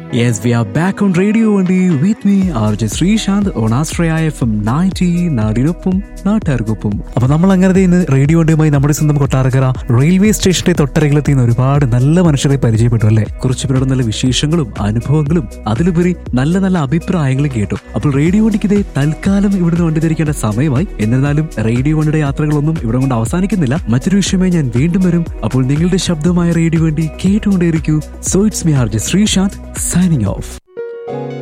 Yes, we are back on Radio Vandi with me, RJ Srishant on Astraya FM 90 നാടിനൊപ്പം നാട്ടുകാർക്കൊപ്പം. അപ്പൊ നമ്മൾ അങ്ങനെ ഇന്ന് റേഡിയോ വണ്ടിയുമായി നമ്മുടെ സ്വന്തം കൊട്ടാരക്കര റെയിൽവേ സ്റ്റേഷന്റെ തൊട്ടരകിലെത്തി ഒരുപാട് നല്ല മനുഷ്യരെ പരിചയപ്പെട്ടു അല്ലെ. കുറച്ചു പേരുടെ നല്ല വിശേഷങ്ങളും അനുഭവങ്ങളും അതിലുപരി നല്ല നല്ല അഭിപ്രായങ്ങളും കേട്ടു. അപ്പോൾ റേഡിയോ വണ്ടിക്ക് ഇതേ തൽക്കാലം ഇവിടുന്ന് വണ്ടി ധരിക്കേണ്ട സമയമായി. എന്നിരുന്നാലും റേഡിയോ വണ്ടിയുടെ യാത്രകളൊന്നും ഇവിടെ കൊണ്ട് അവസാനിക്കുന്നില്ല. മറ്റൊരു വിഷയമായി ഞാൻ വീണ്ടും വരും. അപ്പോൾ നിങ്ങളുടെ ശബ്ദമായ റേഡിയോ വണ്ടി കേട്ടുകൊണ്ടേയിരിക്കൂ. So it's me RJ Srishant signing off.